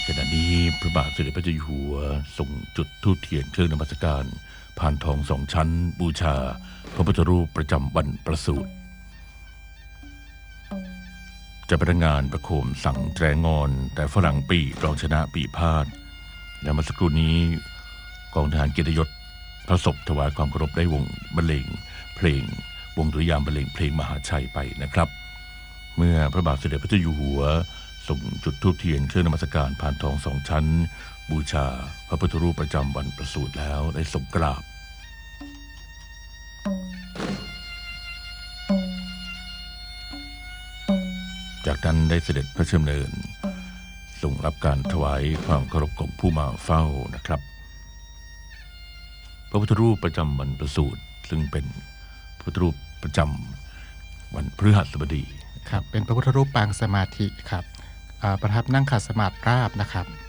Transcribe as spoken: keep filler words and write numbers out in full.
ขณะนี้พระบาทสมเด็จพระเจ้าอยู่หัวส่งจุดธูปเทียนเครื่องนมัสการผ่านทองสองชั้นบูชาพระพุทธรูปประจำวันประสูติเจ้าพนักงานประโคมสั่งแตรงอนแต่ฝรั่งปีกองชนะปีพาดและเมื่อสักครู่นี้กองทหารเกียรติยศพระศพถวายความเคารพได้วงบรรเลงเพลงวงดุริยางค์บรรเลงเพลงมหาชัยไปนะครับเมื่อพระบาทสมเด็จพระเจ้าอยู่หัวส่งจุดธูปเทียนเครื่องนมัสการผ่านทองสองชั้นบูชาพระพุทธรูปประจำวันประสูติแล้วได้ทรงกราบจากนั้นได้เสด็จพระราชดำเนินทรงรับการถวายความเคารพของผู้มาเฝ้านะครับพระพุทธรูปประจำวันประสูติซึ่งเป็นพระพุทธรูปประจำวันพฤหัสบดีครับเป็นพระพุทธรูปปางสมาธิครับประทับนั่งขัดสมาธิราบนะครับ